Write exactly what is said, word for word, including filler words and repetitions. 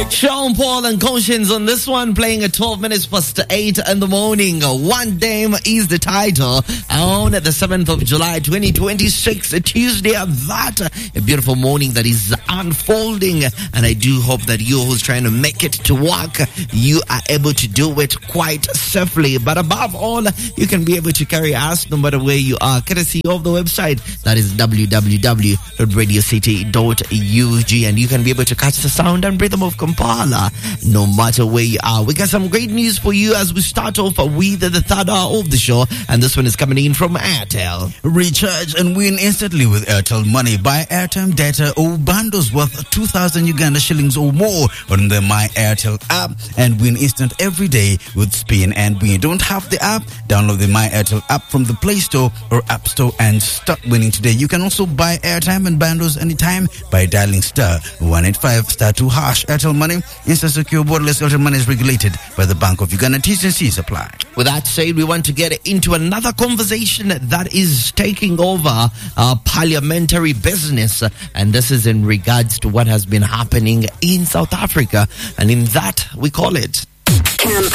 Sean Paul and Conscience on this one, playing at twelve minutes past eight in the morning. One Dame is the title. On the seventh of July, twenty twenty-six, a Tuesday. That a beautiful morning that is unfolding, and I do hope that you who's trying to make it to work, you are able to do it quite safely. But above all, you can be able to carry us no matter where you are, courtesy of the website that is w w w dot radio city dot u g, and you can be able to catch the sound and rhythm of Kampala no matter where you are. We got some great news for you as we start off with the third hour of the show, and this one is coming in from Airtel. Recharge and win instantly with Airtel Money. Buy airtime, data or bundles worth two thousand Uganda shillings or more on the My Airtel app and win instant every day with Spin and Win. Don't have the app? Download the My Airtel app from the Play Store or App Store and start winning today. You can also buy airtime and bundles anytime by dialing star one eighty-five star two hash. Airtel Money, instant secure borderless. Airtel Money is regulated by the Bank of Uganda. T's and C's apply. With that said, we want to get into another conversation that is taking over uh, parliamentary business, and this is in regards to what has been happening in South Africa, and in that we call it